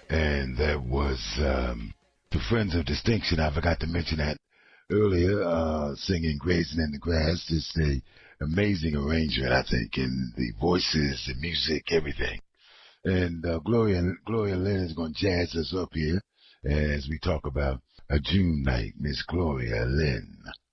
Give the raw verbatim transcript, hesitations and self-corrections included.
And that was um, the Friends of Distinction. I forgot to mention that earlier. Uh, singing "Grazing in the Grass." It's a amazing arrangement, I think, in the voices, the music, everything. And uh, Gloria Gloria Lynn is going to jazz us up here as we talk about a June night, Miss Gloria Lynn.